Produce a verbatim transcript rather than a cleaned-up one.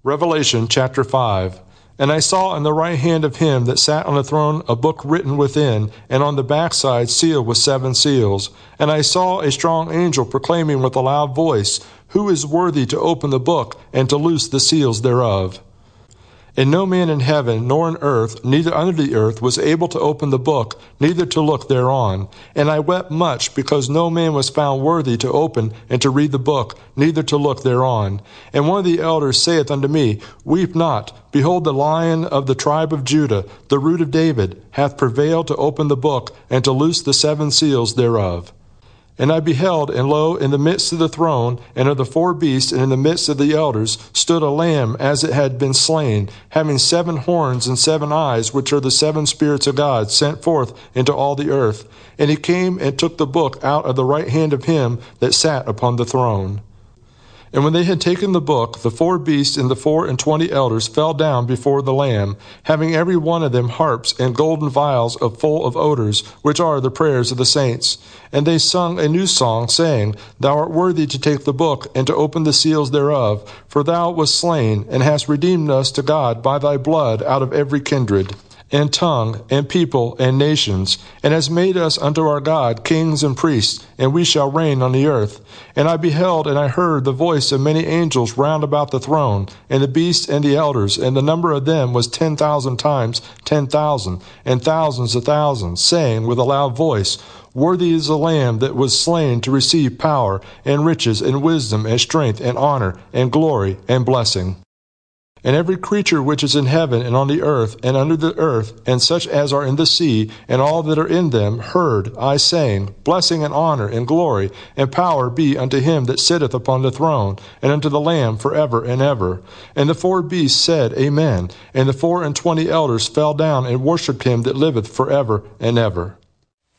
Revelation chapter five. And I saw in the right hand of him that sat on the throne a book written within, and on the backside sealed with seven seals. And I saw a strong angel proclaiming with a loud voice, Who is worthy to open the book, and to loose the seals thereof? And no man in heaven, nor in earth, neither under the earth, was able to open the book, neither to look thereon. And I wept much, because no man was found worthy to open and to read the book, neither to look thereon. And one of the elders saith unto me, Weep not. Behold, the Lion of the tribe of Judah, the root of David, hath prevailed to open the book, and to loose the seven seals thereof. And I beheld, and lo, in the midst of the throne, and of the four beasts, and in the midst of the elders, stood a lamb as it had been slain, having seven horns and seven eyes, which are the seven spirits of God, sent forth into all the earth. And he came and took the book out of the right hand of him that sat upon the throne. And when they had taken the book, the four beasts and the four and twenty elders fell down before the Lamb, having every one of them harps and golden vials of full of odors, which are the prayers of the saints. And they sung a new song, saying, Thou art worthy to take the book, and to open the seals thereof, for thou wast slain, and hast redeemed us to God by thy blood out of every kindred, and tongue, and people, and nations, and has made us unto our God kings and priests, and we shall reign on the earth. And I beheld, and I heard the voice of many angels round about the throne, and the beasts and the elders, and the number of them was ten thousand times ten thousand, and thousands of thousands, saying with a loud voice, Worthy is the Lamb that was slain to receive power, and riches, and wisdom, and strength, and honor, and glory, and blessing. And every creature which is in heaven and on the earth and under the earth, and such as are in the sea, and all that are in them, heard I saying, Blessing and honor and glory and power be unto him that sitteth upon the throne, and unto the Lamb forever and ever. And the four beasts said, Amen. And the four and twenty elders fell down and worshipped him that liveth forever and ever.